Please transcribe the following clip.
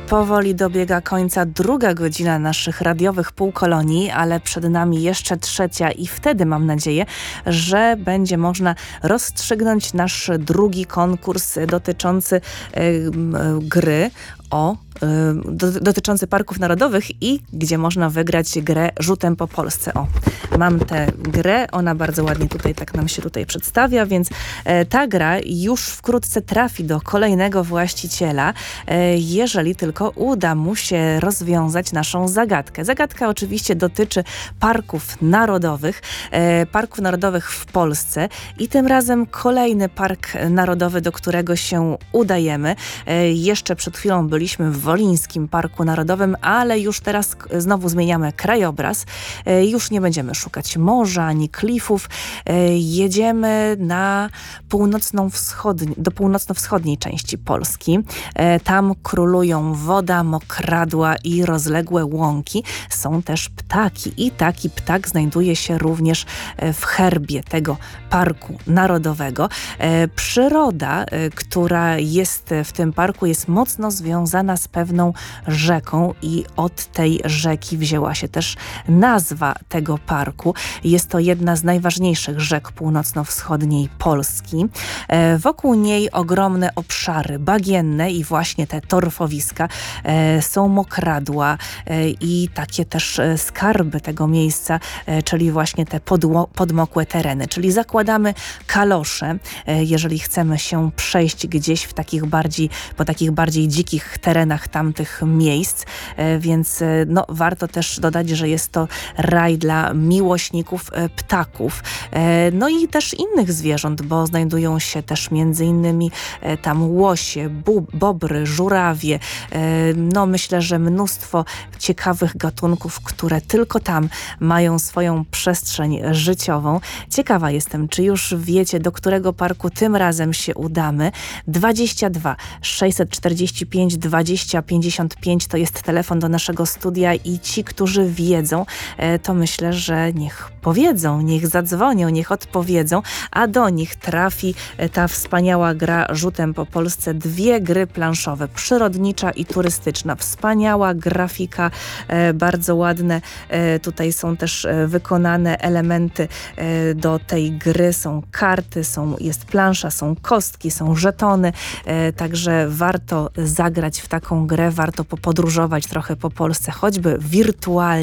Powoli dobiega końca druga godzina naszych radiowych półkolonii, ale przed nami jeszcze trzecia i wtedy mam nadzieję, że będzie można rozstrzygnąć nasz drugi konkurs dotyczący gry dotyczący parków narodowych i gdzie można wygrać grę Rzutem po Polsce. Mam tę grę, ona bardzo ładnie tak nam się tutaj przedstawia, więc ta gra już wkrótce trafi do kolejnego właściciela, jeżeli tylko uda mu się rozwiązać naszą zagadkę. Zagadka oczywiście dotyczy parków narodowych w Polsce i tym razem kolejny park narodowy, do którego się udajemy. Jeszcze przed chwilą byliśmy w Wolińskim Parku Narodowym, ale już teraz znowu zmieniamy krajobraz. Już nie będziemy szukać morza ani klifów. Jedziemy do północno-wschodniej części Polski. Tam królują woda, mokradła i rozległe łąki. Są też ptaki i taki ptak znajduje się również w herbie tego Parku Narodowego. Przyroda, która jest w tym parku, jest mocno związana z pewną rzeką i od tej rzeki wzięła się też nazwa tego parku. Jest to jedna z najważniejszych rzek północno-wschodniej Polski. Wokół niej ogromne obszary bagienne i właśnie te torfowiska, są mokradła i takie też skarby tego miejsca, czyli właśnie te podmokłe tereny. Czyli zakładamy kalosze, jeżeli chcemy się przejść gdzieś po takich bardziej dzikich terenach tamtych miejsc, więc warto też dodać, że jest to raj dla miłośników ptaków, no i też innych zwierząt, bo znajdują się też między innymi tam łosie, bobry, żurawie, myślę, że mnóstwo ciekawych gatunków, które tylko tam mają swoją przestrzeń życiową. Ciekawa jestem, czy już wiecie, do którego parku tym razem się udamy. 22 645 20 55 to jest telefon do naszego studia i ci, którzy wiedzą, to myślę, że niech powiedzą, niech zadzwonią, niech odpowiedzą, a do nich trafi ta wspaniała gra Rzutem po Polsce. 2 gry planszowe, przyrodnicza i turystyczna. Wspaniała grafika, bardzo ładne. Tutaj są też wykonane elementy do tej gry. Są karty, jest plansza, są kostki, są żetony. Także warto zagrać w taką grę, warto popodróżować trochę po Polsce, choćby wirtualnie.